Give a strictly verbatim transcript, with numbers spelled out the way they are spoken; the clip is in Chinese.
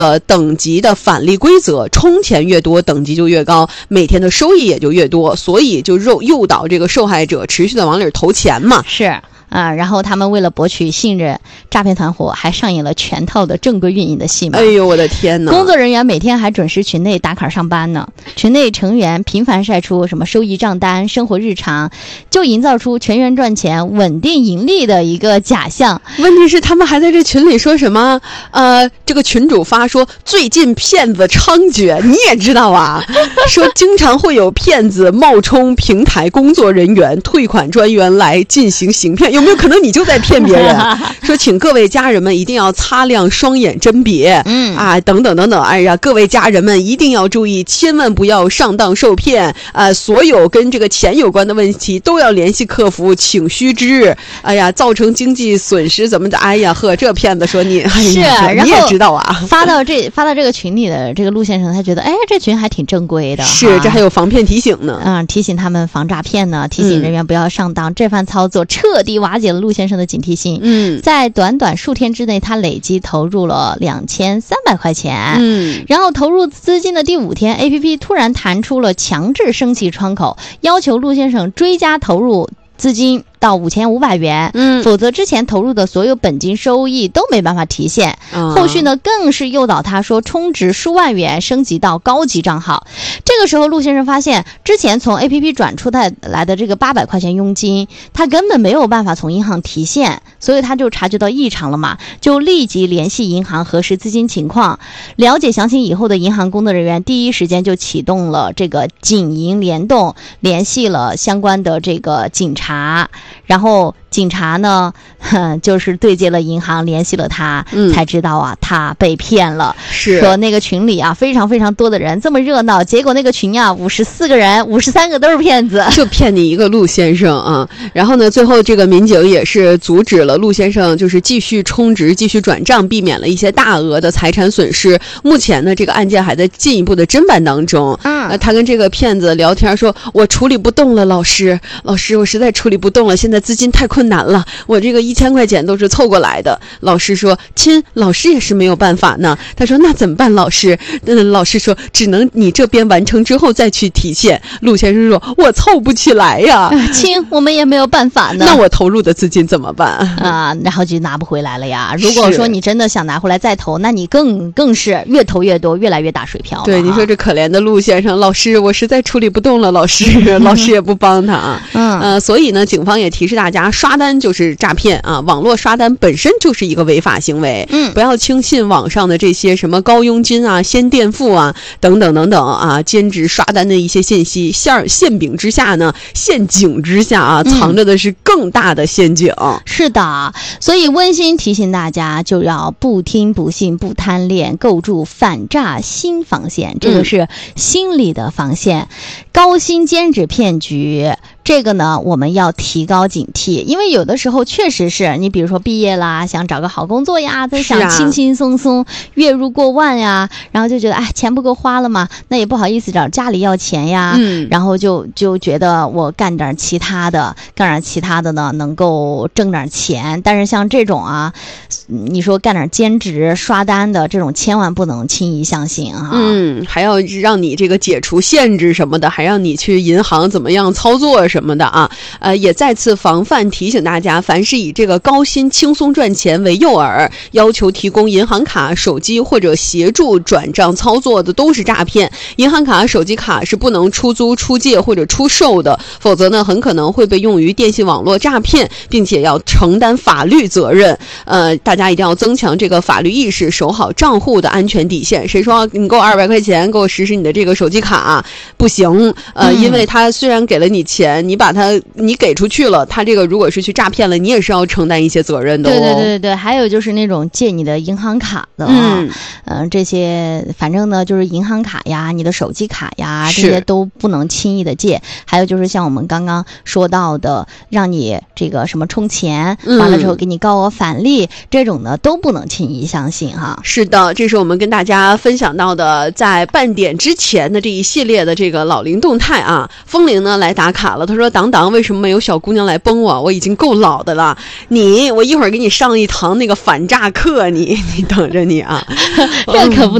呃等级的返利规则，充钱越多等级就越高，每天的收益也就越多，所以就诱诱导这个受害者持续的往里投钱嘛。 是啊，然后他们为了博取信任，诈骗团伙还上演了全套的正规运营的戏码。 哎呦我的天哪！ 工作人员每天还准时群内打卡上班呢，群内成员频繁晒出什么收益账单、生活日常，就营造出全员赚钱、稳定盈利的一个假象。 问题是他们还在这群里说什么？呃，这个群主发说最近骗子猖獗，你也知道啊，说经常会有骗子冒充平台工作人员、退款专员来进行行骗。有没有可能你就在骗别人？说请各位家人们一定要擦亮双眼甄别，嗯啊，等等等等。哎呀，各位家人们一定要注意，千万不要上当受骗。呃，所有跟这个钱有关的问题都要联系客服，请须知。哎呀，造成经济损失怎么的？哎呀，呵，这骗子说你，哎呀， 是， 你也知道啊。 发到这发到这个群里的这个陆先生，他觉得，哎，这群还挺正规的， 是，这还有防骗提醒呢。 嗯，提醒他们防诈骗呢，提醒人员不要上当。嗯、这番操作彻底瓦解了陆先生的警惕性。嗯，在短短数天之内，他累计投入了两千三百块钱。嗯，然后投入资金的第五天 ，A P P 突然弹出了强制升级窗口，要求陆先生追加投入资金到五千五百元，嗯，否则之前投入的所有本金收益都没办法提现。嗯、后续呢，更是诱导他说充值数万元升级到高级账号。这个时候，陆先生发现之前从 A P P 转出来来的这个八百块钱佣金，他根本没有办法从银行提现，所以他就察觉到异常了嘛，就立即联系银行核实资金情况。了解详情以后的银行工作人员第一时间就启动了这个警银联动，联系了相关的这个警察。然后警察呢，就是对接了银行，联系了他，嗯、才知道啊，他被骗了。 是说那个群里啊，非常非常多的人，这么热闹，结果那个群啊，五十四个人，五十三个都是骗子， 就骗你一个陆先生啊。然后呢，最后这个民警也是阻止了陆先生，就是继续充值、继续转账，避免了一些大额的财产损失。目前呢，这个案件还在进一步的侦办当中。嗯，呃、他跟这个骗子聊天说：“我处理不动了，老师，老师，我实在处理不动了，现在资金太困难了，我这个一千块钱都是凑过来的。”老师说：“亲，老师也是没有办法呢。”他说：“那怎么办，老师？”嗯，老师说：“只能你这边完成之后再去提现。”陆先生说：“我凑不起来呀， 呃、亲，我们也没有办法呢。” 那我投入的资金怎么办啊？然后就拿不回来了呀。如果说你真的想拿回来再投，那你更更是越投越多，越来越打水漂了。 对，你说这可怜的陆先生，老师，我实在处理不动了，老师，老师也不帮他。嗯，呃，所以呢，警方也提示大家，刷单就是诈骗啊，网络刷单本身就是一个违法行为。嗯，不要轻信网上的这些什么高佣金啊、先垫付啊等等等等啊，兼职刷单的一些信息，馅馅饼之下呢，陷阱之下啊，藏着的是更大的陷阱。嗯、 是的，所以温馨提醒大家，就要不听不信不贪恋，构筑反诈新防线。这个是心理的防线。嗯、高薪兼职骗局，这个呢，我们要提高警惕，因为有的时候确实是你比如说毕业啦，想找个好工作呀，都想轻轻松松，月入过万呀，然后就觉得哎，钱不够花了嘛，那也不好意思找家里要钱呀，嗯，然后就就觉得我干点其他的，干点其他的呢，能够挣点钱。但是像这种啊，你说干点兼职刷单的这种，千万不能轻易相信啊。 嗯，还要让你这个解除限制什么的，还让你去银行怎么样操作什么的啊。呃，也再次防范提醒大家，凡是以这个高薪轻松赚钱为诱饵，要求提供银行卡、手机或者协助转账操作的都是诈骗。银行卡、手机卡是不能出租、出借或者出售的，否则呢，很可能会被用于电信网络诈骗，并且要承担法律责任。呃，大家一定要增强这个法律意识，守好账户的安全底线。谁说你给我二百块钱，给我实施你的这个手机卡，不行。呃，因为他虽然给了你钱，你把他你给出去了，他这个如果是去诈骗了，你也是要承担一些责任的哦。 对对对对，还有就是那种借你的银行卡的啊，嗯、呃，这些反正呢就是银行卡呀、你的手机卡呀，这些都不能轻易的借。还有就是像我们刚刚说到的，让你这个什么充钱，嗯、完了之后给你高额返利，这种呢都不能轻易相信哈。 是的，这是我们跟大家分享到的，在半点之前的这一系列的这个老龄动态啊，风铃呢来打卡了。 他说党党为什么没有小姑娘来崩我？我已经够老的了，你我一会儿给你上一堂那个反诈课，你你等着你啊， 这可不